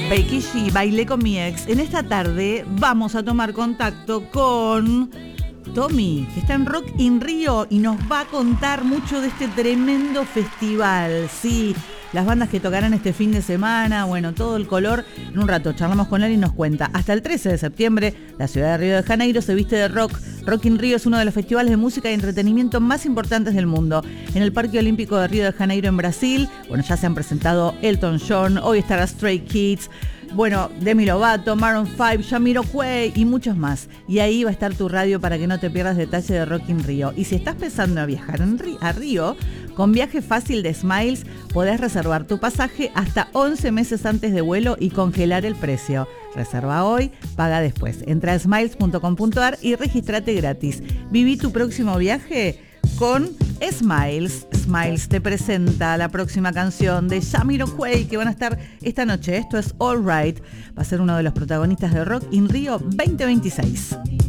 Becky G, Bailé con mi ex. En esta tarde vamos a tomar contacto con Tommy, que está en Rock in Rio y nos va a contar mucho de este tremendo festival. Sí, las bandas que tocarán este fin de semana, bueno, todo el color. En un rato charlamos con él y nos cuenta. Hasta el 13 de septiembre, la ciudad de Río de Janeiro se viste de rock. Rock in Rio es uno de los festivales de música y entretenimiento más importantes del mundo. En el Parque Olímpico de Río de Janeiro, en Brasil, bueno, ya se han presentado Elton John, hoy estará Stray Kids, bueno, Demi Lovato, Maroon 5, Jamiroquai y muchos más. Y ahí va a estar tu radio para que no te pierdas detalle de Rock in Rio. Y si estás pensando en viajar a Río, con Viaje Fácil de Smiles podés reservar tu pasaje hasta 11 meses antes de vuelo y congelar el precio. Reserva hoy, paga después. Entra a smiles.com.ar y regístrate gratis. Viví tu próximo viaje con Smiles. Smiles te presenta la próxima canción de Jamiroquai, que van a estar esta noche. Esto es All Right. Va a ser uno de los protagonistas de Rock in Rio 2026.